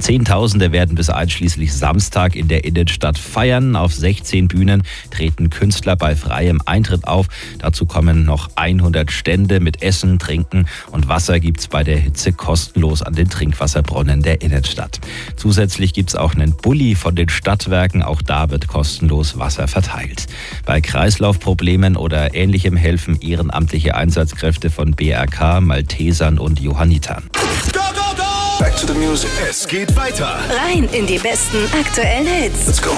Zehntausende werden bis einschließlich Samstag in der Innenstadt feiern. Auf 16 Bühnen treten Künstler bei freiem Eintritt auf. Dazu kommen noch 100 Stände mit Essen, Trinken und Wasser gibt's bei der Hitze kostenlos an den Trinkwasserbrunnen der Innenstadt. Zusätzlich gibt's auch einen Bulli von den Stadtwerken. Auch da wird kostenlos Wasser verteilt. Bei Kreislaufproblemen oder Ähnlichem helfen ehrenamtliche Einsatzkräfte von BRK, Maltesern und Johannitern. Back to the music. Es geht weiter. Rein in die besten aktuellen Hits. Let's go.